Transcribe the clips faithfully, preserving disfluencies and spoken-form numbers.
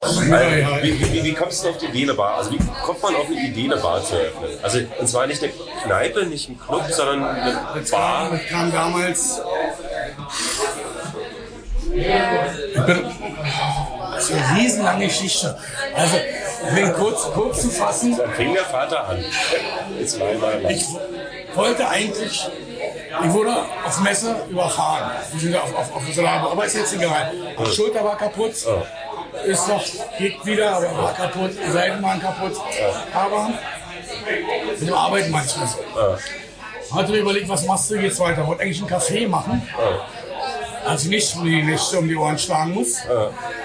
Also, wie, wie, wie kommst du auf die Idee, eine Bar? Also wie kommt man auf eine Idee, eine Bar zu eröffnen? Also und zwar nicht eine Kneipe, nicht ein Club, sondern eine Bar. Das kam damals. Ich bin, das ist eine riesenlange Geschichte. Also, um kurz, kurz zu fassen. Dann fing der Vater an. Jetzt mal, mal, mal. Ich wollte eigentlich, ich wurde auf Messe überfahren. Wir sind auf, auf, auf so einer, aber ist jetzt egal. Die Schulter war kaputt. Oh. Ist noch, geht wieder, aber war kaputt. Die Seiten waren kaputt. Aber mit dem Arbeiten manchmal so. Oh. Hatte mir überlegt, was machst du jetzt weiter? Wollte eigentlich einen Kaffee machen. Oh. Also nicht, wo die Nächte um die Ohren schlagen muss. Oh.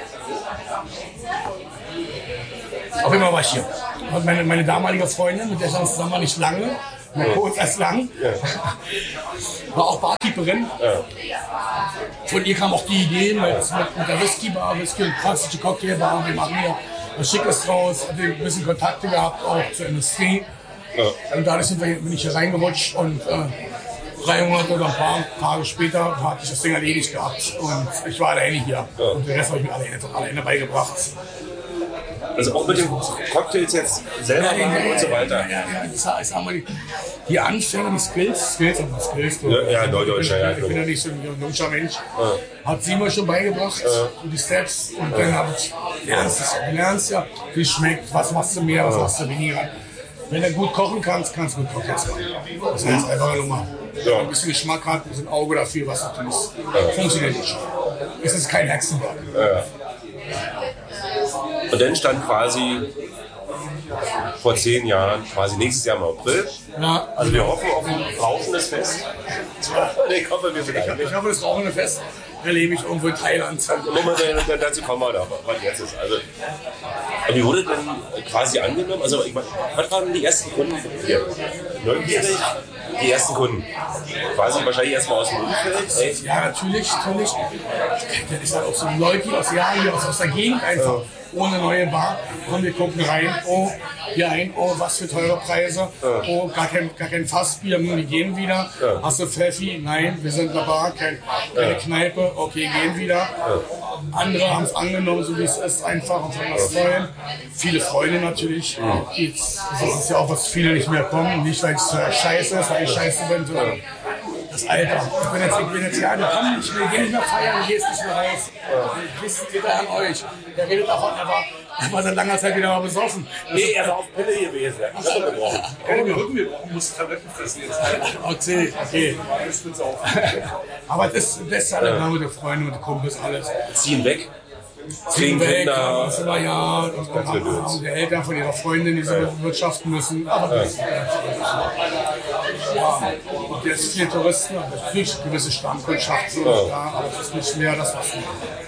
Auf jeden Fall war ich hier. Und meine, meine damalige Freundin, mit der ich zusammen war, nicht lange, nur kurz als lang, Ja. war auch Barkeeperin. Ja. Von ihr kam auch die Idee mit, mit, mit der Whisky-Bar, Whisky und klassische Cocktailbar. Wir machen hier was Schickes draus. Hatte ein bisschen Kontakte gehabt, auch zur Industrie. Ja. Und dadurch sind wir, bin ich hier reingerutscht und äh, drei Monate oder ein paar Tage später hatte ich das Ding erledigt gehabt. Und ich war alleine hier. Ja. Und den Rest habe ich mir alleine, alleine beigebracht. Also auch mit den Cocktails jetzt selber Ja, machen ja, und so weiter. Ja, ja, ja. Das heißt, haben wir die, die Anfänge, die Skills, Skills und Skills. Ja, ja, Neudeutsch, ja, Ich ja, bin ja nicht so ein jungscher Mensch. Ja. Hat sie mir schon beigebracht, so die Steps. Und dann habe ich, lernst es, du lernst ja, wie es schmeckt, was machst du mehr, was machst du weniger. Wenn du gut kochen kannst, kannst du gut Cocktails machen. Das heißt einfach nur mal. Wenn Ja. man ein bisschen Geschmack hat, ein bisschen Auge dafür, was du tust. Funktioniert nicht schon. Es ist kein Hexenwerk. Ja. Und dann stand quasi vor zehn Jahren, quasi nächstes Jahr im April. Ja. Also wir hoffen auf ein rauschendes Fest. Ich hoffe, wir sind Ich hoffe, das rauchende Fest erlebe ich irgendwo in Thailand. Dazu kommen wir noch, was jetzt ist. Also, und wie wurde denn quasi angenommen? Also, ich meine, was waren die ersten Kunden hier? Neugierig? Die ersten Kunden. Quasi wahrscheinlich erstmal aus dem Umfeld. Ey. Ja, natürlich, natürlich. Das ist halt auch so Leute, die aus Jahren hier aus, aus der Gegend einfach. Ohne neue Bar. Komm, wir gucken rein. Oh, hier ein. Oh, was für teure Preise. Oh, gar kein, gar kein Fassbier. Hm, die gehen wieder. Ja. Hast du Pfeffi? Nein, wir sind in der Bar. Kein, keine Ja. Kneipe. Okay, gehen wieder. Ja. Andere haben es angenommen, so wie es ist, einfach und fanden das toll. Viele Freunde natürlich. Jetzt, das ist ja auch, was viele nicht mehr kommen. Nicht, weil es äh, scheiße ist, weil ich scheiße bin, sondern das Alter. Ich bin jetzt, ich bin jetzt ja, wir kommen nicht mehr, gehen nicht mehr feiern, gehst nicht mehr raus. Wisst ihr an euch? Der redet davon, er war, er war seit langer Zeit wieder mal besoffen. Nee, er war auf Pille gewesen. Er hat Pille gebrochen. Keine Rücken gebrochen, muss Tabletten fressen jetzt. Okay, okay. Das wird's auch. Aber das, das ist alle ja. Mit den Freunden, mit den Kumpels, alles. Ziehen weg. Ziehen weg, Kinder. das immer, ja, und dann haben, haben die Eltern von ihrer Freundin, die sie bewirtschaften müssen. Aber das, ja, und jetzt viele Touristen, natürlich gewisse Stammkundschaft, so, Ja. ja, aber es ist nicht mehr das, was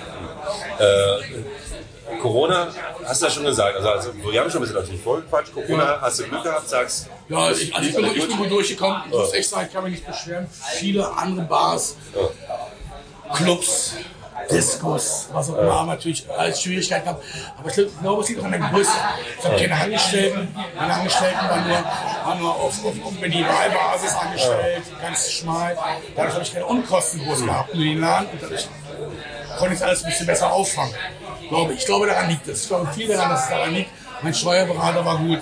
Äh, Corona, hast du ja schon gesagt, also, also wir haben schon ein bisschen natürlich vorgequatscht. Corona, Ja. hast du Glück gehabt, sagst. Ja, ich, also ich, bin, ich bin gut durchgekommen. Ich muss echt sagen, ich kann mich nicht beschweren. Viele andere Bars, Clubs, Discos, was auch immer, haben natürlich als Schwierigkeiten gehabt. Aber ich glaube, es liegt auch an der Größe. Ich habe keine Angestellten. Meine Angestellten waren nur, waren nur auf, auf, auf Minimalbasis angestellt, ganz schmal. Dadurch habe ich keine Unkosten groß gehabt, nur den Laden. Und dadurch konnte ich alles ein bisschen besser auffangen. Glaube ich. Ich glaube, daran liegt es. Ich glaube viel daran, dass es daran liegt. Mein Steuerberater war gut.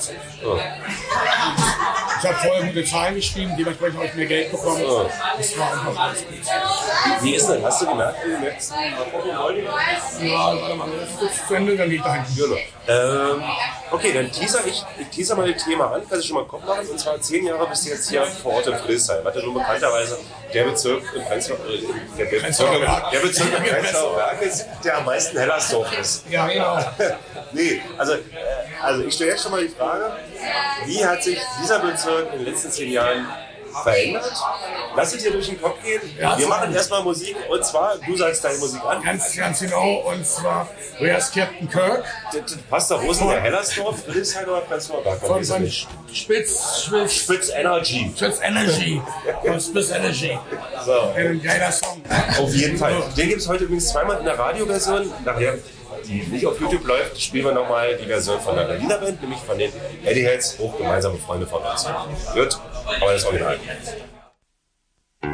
Ich habe vorher gute Zahlen geschrieben, dementsprechend habe ich mehr Geld bekommen. Das war einfach alles gut. Wie ist denn? Hast du gemerkt, wie du merkst? Ja, warte mal, das ist kurz zu Ende, dann gehe ich dahin. Ähm, okay, dann teaser ich, ich teaser mal das Thema an, kannst du schon mal im Kopf machen. Und zwar zehn Jahre bist du jetzt hier vor Ort in Friedrichshain. Was ja nun bekannterweise der Bezirk in Prenzlauer, äh, der Bezirk, der Bezirk in Prenzlauer Berg ist, der am meisten Hellersdorf ist. Ja, genau. Nee, also, äh, also ich stelle jetzt schon mal die Frage, wie hat sich dieser Bezirk in den letzten zehn Jahren verändert? Lass es dir durch den Kopf gehen. Ja, Wir machen erstmal Musik und zwar, du sagst deine Musik an. Ganz, ganz genau. Und zwar, wer ist Captain Kirk? Das, das passt doch, wo ist denn der Hellersdorf? Friedrichshain oder Prenzlauer Berg? Von, von Spitz, Spitz, Spitz Energy. Spitz Energy. Von Spitz Energy. So. Ein geiler Song. Auf jeden Fall. Den gibt es heute übrigens zweimal in der Radioversion. Nachher, die nicht auf YouTube läuft, spielen wir nochmal die Version von der Berliner Band, nämlich von den Eddie Heads, hoch gemeinsame Freunde von uns. Gut, aber das Original.